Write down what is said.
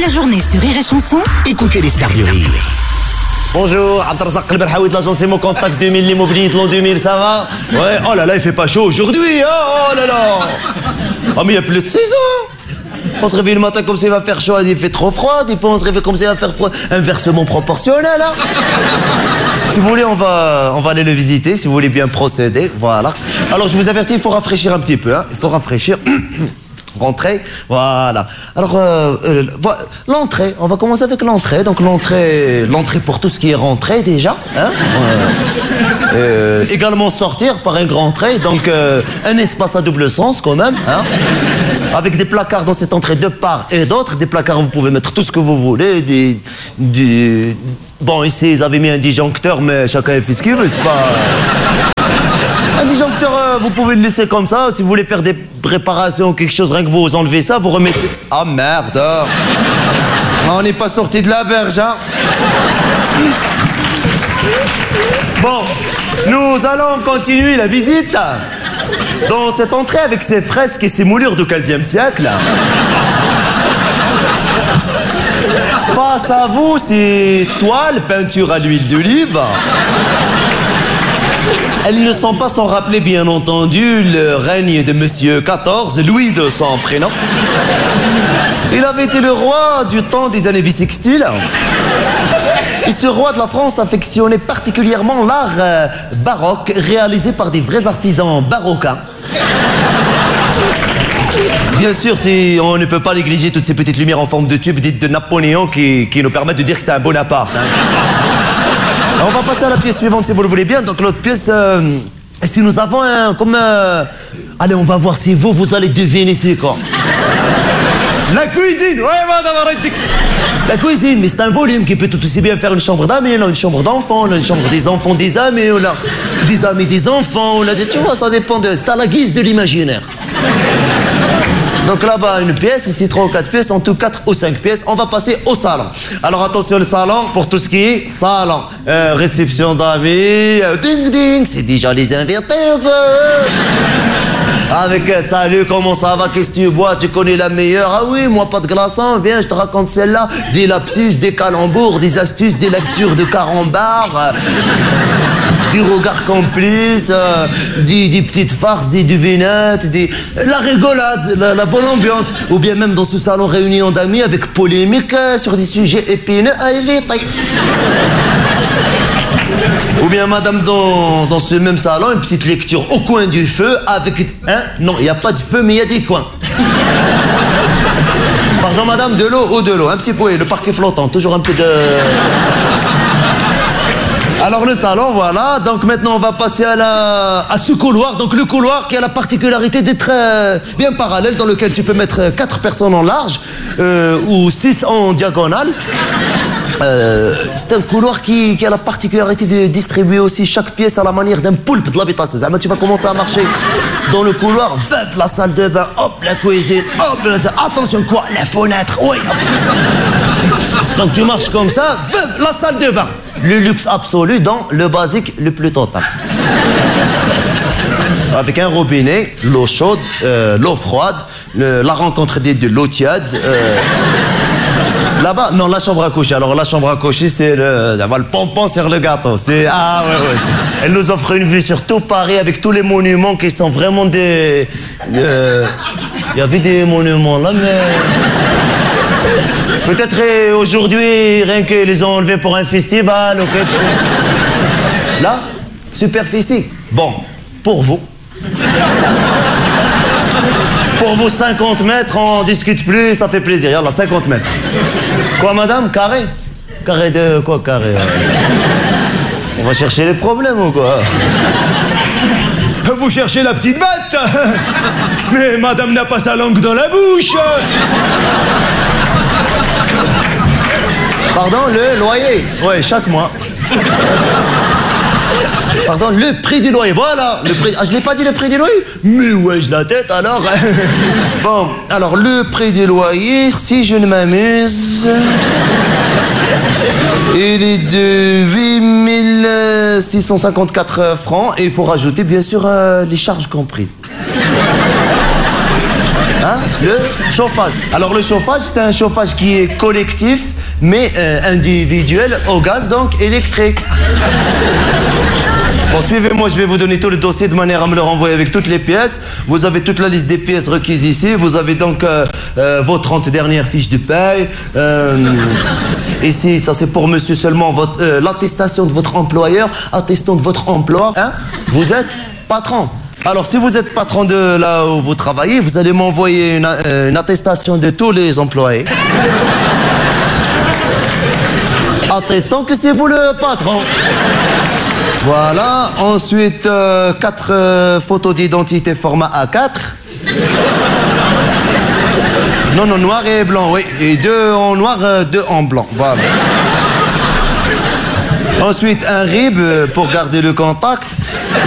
la journée sur Rire et Chanson, écoutez les stars du rire. Bonjour, Abdelrazak Elberhaoui de l'agence Imo Contact 2000, l'immobilier de l'an 2000, ça va? Ouais, oh là là, il fait pas chaud aujourd'hui, oh là là. Oh mais il y a plus de saison. On se réveille le matin comme ça il va faire chaud, il fait trop froid, des fois on se réveille comme ça il va faire froid. Inversement proportionnel, hein. Si vous voulez, on va aller le visiter, si vous voulez bien procéder, voilà. Alors je vous avertis, il faut rafraîchir un petit peu, hein. Il faut rafraîchir. Rentrée, voilà. Alors, l'entrée, on va commencer avec l'entrée. Donc l'entrée pour tout ce qui est rentrée déjà. Hein. Également sortir par un grand entrée, donc un espace à double sens quand même. Hein. Avec des placards dans cette entrée de part et d'autre. Des placards où vous pouvez mettre tout ce que vous voulez. Bon, ici, ils avaient mis un disjoncteur, mais chacun fait ce qu'il veut, c'est pas... Un disjoncteur, vous pouvez le laisser comme ça. Si vous voulez faire des réparations ou quelque chose, rien que vous enlevez ça, vous remettez... Ah merde. On n'est pas sorti de la berge, hein. Bon, nous allons continuer la visite dans cette entrée avec ses fresques et ses moulures du XVe siècle. Face à vous, ces toiles, peinture à l'huile d'olive. Elles ne sont pas sans rappeler, bien entendu, le règne de Monsieur XIV, Louis de son prénom. Il avait été le roi du temps des années bissextiles. Et ce roi de la France affectionnait particulièrement l'art baroque, réalisé par des vrais artisans barocains. Bien sûr, on ne peut pas négliger toutes ces petites lumières en forme de tube dites de Napoléon qui nous permettent de dire que c'était un Bonaparte. Hein. On va passer à la pièce suivante si vous le voulez bien. Donc l'autre pièce, si nous avons un... Allez, on va voir si vous allez deviner c'est quoi. La cuisine. Ouais, madame, arrêtez. La cuisine, mais c'est un volume qui peut tout aussi bien faire une chambre d'amis, une chambre d'enfants, une chambre des enfants des amis, on a des amis des enfants, on a des... Tu vois, ça dépend de... C'est à la guise de l'imaginaire. Donc là-bas, une pièce, ici 3 ou 4 pièces, en tout 4 ou 5 pièces. On va passer au salon. Alors attention, le salon, pour tout ce qui est salon. Réception d'amis, ding ding, c'est déjà les invités, quoi. Avec salut, comment ça va, qu'est-ce que tu bois, tu connais la meilleure? Ah oui, moi pas de glaçons, viens, je te raconte celle-là. Des lapsus, des calembours, des astuces, des lectures de carambars. Du regard complice, des petites farces, des devinettes, la rigolade, la bonne ambiance. Ou bien même dans ce salon réunion d'amis avec polémique sur des sujets épineux à éviter. Ou bien madame dans ce même salon, une petite lecture au coin du feu avec... Hein? Non, il n'y a pas de feu mais il y a des coins. Pardon madame, de l'eau ou de l'eau? Un petit peu, le parquet flottant, toujours un peu de... Alors le salon, voilà, donc maintenant on va passer à ce couloir. Donc le couloir qui a la particularité d'être bien parallèle, dans lequel tu peux mettre 4 personnes en large ou 6 en diagonale. C'est un couloir qui a la particularité de distribuer aussi chaque pièce à la manière d'un poulpe de l'habitation. Tu vas commencer à marcher dans le couloir, la salle de bain, hop, la cuisine, hop, attention quoi, la fenêtre, oui. Donc tu marches comme ça, la salle de bain. Le luxe absolu dans le basique le plus total. Avec un robinet, l'eau chaude, l'eau froide, la rencontre de l'eau tiède. Là-bas, non, la chambre à coucher. Alors la chambre à coucher, c'est le pompon sur le gâteau. Ah ouais, elle nous offre une vue sur tout Paris avec tous les monuments qui sont vraiment des... Il y avait des monuments là, mais... Peut-être aujourd'hui, rien que les ont enlevés pour un festival ou quelque chose. Là, superficie. Bon, pour vous. Pour vous, 50 mètres, on discute plus, ça fait plaisir. Yallah, 50 mètres. Quoi, madame? Carré? Carré de quoi, carré? On va chercher les problèmes ou quoi? Vous cherchez la petite bête? Mais madame n'a pas sa langue dans la bouche. Pardon, le loyer? Oui, chaque mois. Pardon, le prix du loyer, voilà, le prix... Ah, je l'ai pas dit le prix du loyer? Mais ouais, je la tête alors. Bon, alors le prix du loyer, si je ne m'amuse... Il est de 8654 francs et il faut rajouter bien sûr les charges comprises. Hein? le chauffage. Alors le chauffage, c'est un chauffage qui est collectif, mais individuel au gaz, donc électrique. Bon, suivez-moi, je vais vous donner tout le dossier de manière à me le renvoyer avec toutes les pièces. Vous avez toute la liste des pièces requises ici. Vous avez donc vos 30 dernières fiches de paye. Ici, ça c'est pour monsieur seulement, l'attestation de votre employeur, attestant de votre emploi. Hein? Vous êtes patron. Alors, si vous êtes patron de là où vous travaillez, vous allez m'envoyer une attestation de tous les employés. Attestant que c'est vous le patron. Voilà, ensuite 4 photos d'identité format A4. Non, noir et blanc, oui. Et 2 en noir, 2 en blanc, voilà. Ensuite un RIB pour garder le contact.